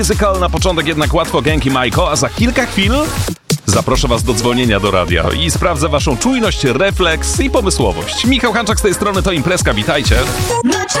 Physical na początek jednak łatwo Genki Majko, a za kilka chwil zaproszę was do dzwonienia do radia i sprawdzę waszą czujność, refleks i pomysłowość. Michał Hanczak z tej strony, to Imprezka, witajcie.